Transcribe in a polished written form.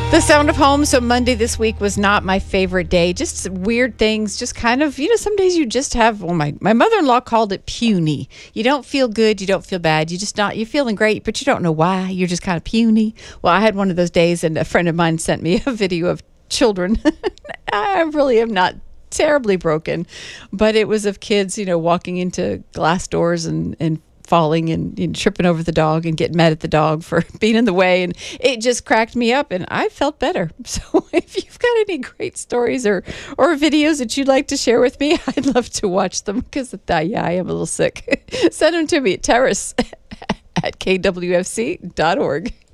The sound of home. So Monday this week was not my favorite day. Just weird things. Just kind of, some days you just have, well, my mother-in-law called it puny. You don't feel good. You don't feel bad. You're feeling great, but you don't know why. You're just kind of puny. Well, I had one of those days, and a friend of mine sent me a video of children. I really am not terribly broken, but it was of kids, walking into glass doors and falling and tripping over the dog and getting mad at the dog for being in the way. And it just cracked me up and I felt better. So if you've got any great stories or videos that you'd like to share with me, I'd love to watch them because, I am a little sick. Send them to me at terrace@kwfc.org.